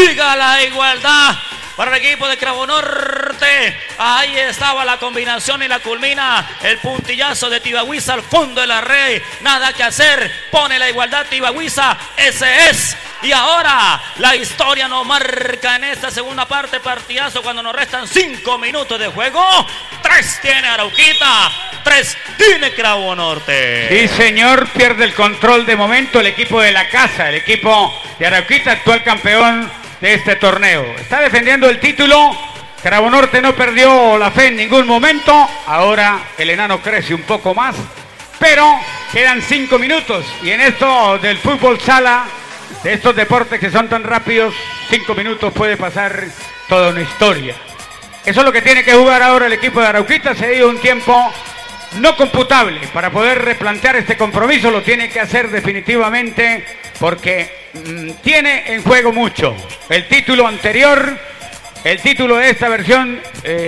siga la igualdad para el equipo de Cravo Norte. Ahí estaba la combinación y la culmina el puntillazo de Tibagüiza al fondo de la red. Nada que hacer, pone la igualdad Tibagüiza, ese es. Y ahora la historia nos marca en esta segunda parte, partidazo cuando nos restan 5 minutos de juego. 3 tiene Arauquita, 3 tiene Cravo Norte. Sí, señor, pierde el control de momento el equipo de la casa, el equipo de Arauquita, actual campeón de este torneo. Está defendiendo el título. Cravo Norte no perdió la fe en ningún momento. Ahora el enano crece un poco más, pero quedan 5 minutos y en esto del fútbol sala, de estos deportes que son tan rápidos, 5 minutos puede pasar toda una historia. Eso es lo que tiene que jugar ahora el equipo de Arauquita. Se dio un tiempo no computable para poder replantear este compromiso. Lo tiene que hacer definitivamente porque tiene en juego mucho. El título anterior, el título de esta versión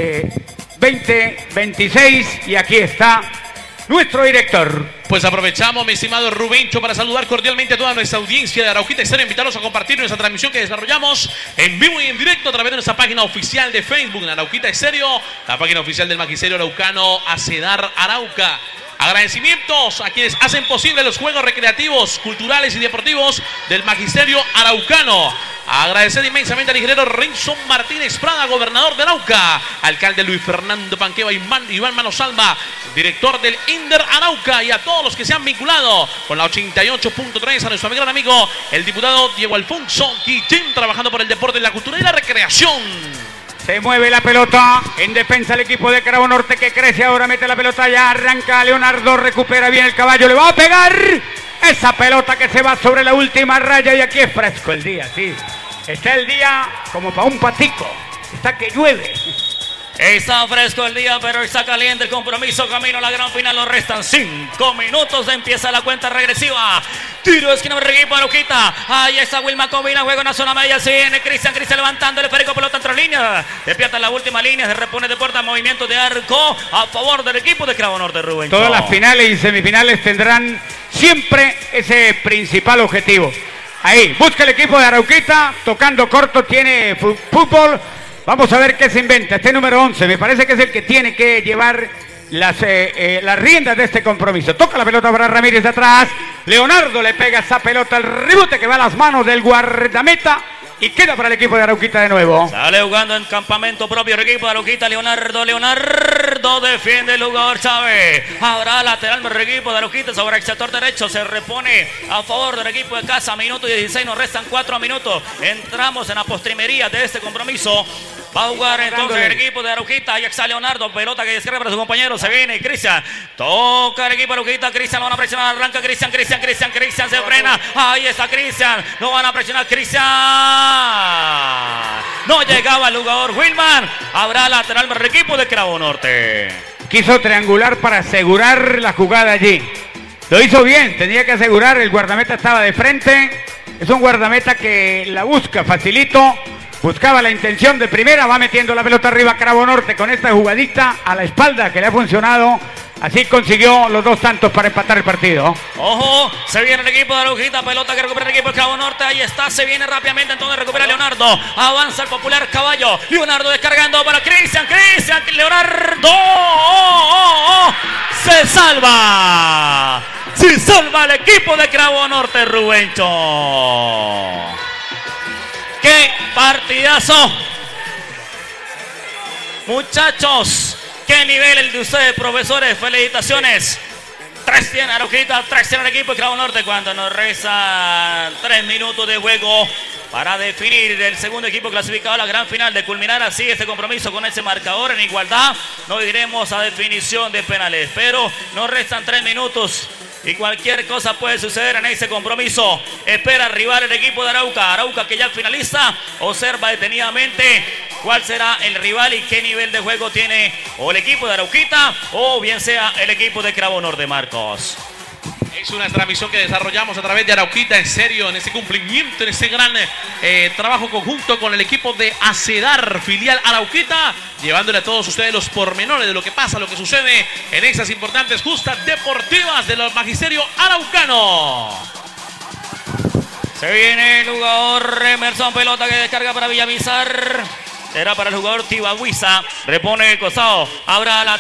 2026, y aquí está nuestro director. Pues aprovechamos, mi estimado Rubencho, para saludar cordialmente a toda nuestra audiencia de Arauquita Estéreo, invitarlos a compartir nuestra transmisión que desarrollamos en vivo y en directo a través de nuestra página oficial de Facebook, en Arauquita Estéreo, la página oficial del Magisterio Araucano ACEDAR Arauca. Agradecimientos a quienes hacen posible los juegos recreativos, culturales y deportivos del Magisterio Araucano. Agradecer inmensamente al ingeniero Renzo Martínez Prada, gobernador de Arauca, alcalde Luis Fernando Panqueva, Iván Manosalva, director del Inder Arauca, y a todos los que se han vinculado con la 88.3, a nuestro gran amigo, el diputado Diego Alfonso Guillén, trabajando por el deporte, la cultura y la recreación. Se mueve la pelota en defensa el equipo de Cravo Norte, que crece ahora, mete la pelota, ya arranca Leonardo, recupera bien el caballo, le va a pegar esa pelota que se va sobre la última raya, y aquí es fresco el día, sí. Está el día como para un patico, está que llueve. Está fresco el día, pero está caliente el compromiso. Camino a la gran final. Nos restan 5 minutos. Empieza la cuenta regresiva. Tiro de esquina para el equipo de Arauquita. Ahí está Wilma, combina, juega en la zona media. Se viene Cristian levantando el esférico, pelota entre líneas. Despierta en la última línea. Se repone de puerta. Movimiento de arco a favor del equipo de Cravo Norte, Rubén. Todas las finales y semifinales tendrán siempre ese principal objetivo. Ahí, busca el equipo de Arauquita. Tocando corto, tiene fútbol. Vamos a ver qué se inventa. Este número 11 me parece que es el que tiene que llevar las riendas de este compromiso. Toca la pelota para Ramírez de atrás. Leonardo le pega esa pelota al rebote que va a las manos del guardameta y queda para el equipo de Arauquita de nuevo. Sale jugando en campamento propio el equipo de Arauquita. Leonardo defiende el jugador Chávez. Ahora lateral para el equipo de Arauquita sobre el sector derecho. Se repone a favor del equipo de casa. Minuto 16, nos restan 4 minutos. Entramos en la postrimería de este compromiso. Va a jugar entonces el equipo de Arauquita. Ahí está Leonardo, pelota que descarga para su compañero. Se viene Cristian, toca el equipo de Arauquita. Cristian lo van a presionar, arranca Cristian se frena. Ahí está Cristian, lo van a presionar Cristian. No llegaba el jugador Wilman. Habrá lateral para el equipo de Cravo Norte. Quiso triangular para asegurar la jugada allí. Lo hizo bien, tenía que asegurar. El guardameta estaba de frente. Es un guardameta que la busca facilito. Buscaba la intención de primera, va metiendo la pelota arriba Cravo Norte con esta jugadita a la espalda que le ha funcionado. Así consiguió los 2 tantos para empatar el partido. Ojo, se viene el equipo de Arauquita, pelota que recupera el equipo de Cravo Norte. Ahí está, se viene rápidamente, entonces recupera Leonardo. Avanza el popular caballo. Leonardo descargando para Cristian, Leonardo. Se salva. Se salva el equipo de Cravo Norte, Rubencho. ¡Qué partidazo! Muchachos, qué nivel el de ustedes, profesores. Felicitaciones. 3 tiene Arauquita, 3 tiene el equipo de Cravo Norte. Cuando nos restan 3 minutos de juego para definir el segundo equipo clasificado a la gran final, de culminar así este compromiso con ese marcador en igualdad, nos iremos a definición de penales. Pero nos restan 3 minutos. Y cualquier cosa puede suceder en ese compromiso. Espera rival el equipo de Arauca. Arauca, que ya finaliza, observa detenidamente cuál será el rival y qué nivel de juego tiene o el equipo de Arauquita o bien sea el equipo de Cravo Norte, Marcos. Es una transmisión que desarrollamos a través de Arauquita en serio, en ese cumplimiento, en ese gran trabajo conjunto con el equipo de ACEDAR, filial Arauquita, llevándole a todos ustedes los pormenores de lo que pasa, lo que sucede en estas importantes justas deportivas del Magisterio Araucano. Se viene el jugador Emerson, pelota que descarga para Villamizar. Era para el jugador Tibahuiza. Repone el costado. Abra la